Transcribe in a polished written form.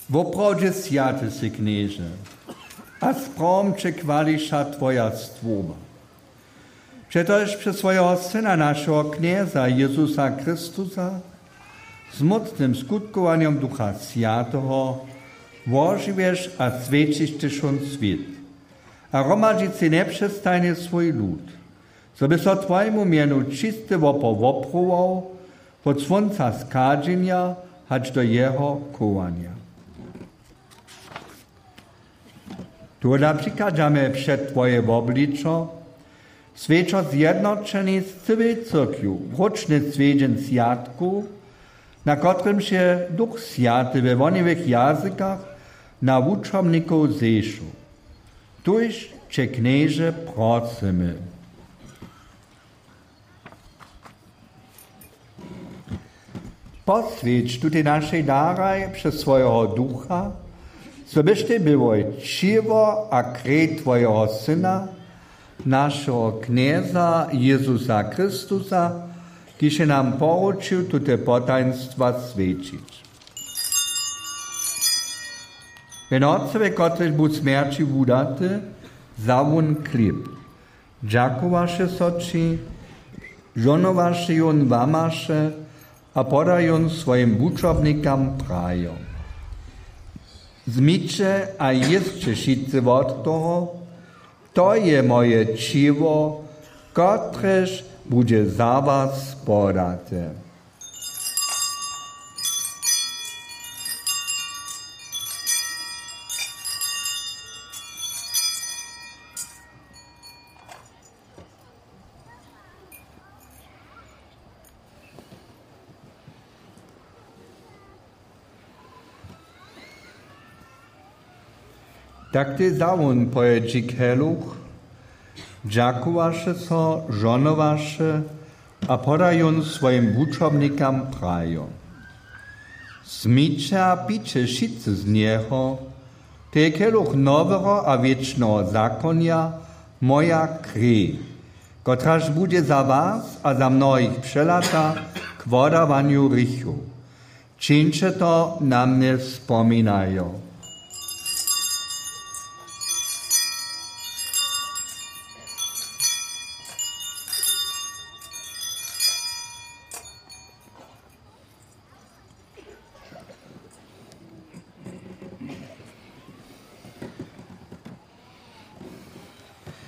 Woprawdźe sjaty si knieže, a spromče kvališa tvoja stvoba. Přetož przez swojego Syna naszego knieza Jezusa Chrystusa z mocnym skutkowaniem Ducha Świętego wożywiesz a świecisz tyszon świat, a romadzić si neprzestajnie swój lud, so by so twojemu mienu czysty woprował od słońca skadzenia aż do jego kołania. Tu naprzykadzamy przed twoje obliczo Svečo zjednočeni z całej cyrkwiu, roczny swiedzień świadku, na którym się Duch Święty we woniwych językach na uczomników zeszu. Tuż Cię, knieże, prosimy. Poswiedź tutaj naszej daraj przez swojego Ducha, co byś Ty było ciwo a kret Twojego Syna, naszego knieza Jezusa Chrystusa, który nam poruczył te potaństwa świecić. Wenn Otcowie, który był śmierci wudaty, zawun chleb. Dziakowaše soči, żonowaše jon wamaše, a podajon swoim buczownikam prajo. Zmycie a jedzcie šice od toho, to je moje ciwo, kotreż bude za was podate. Tak ty zawon pojedzi keluch, dziakowaše so, żonowaše a podajon swoim buczownikam prajo. Smycie a picie šice z niego, to je keluch nowego a wiecznego zakonia, moja krew, kotraż bude za was a za mnohých przelata k wodawaniu rychu. Čińcze to na mnie wspominają.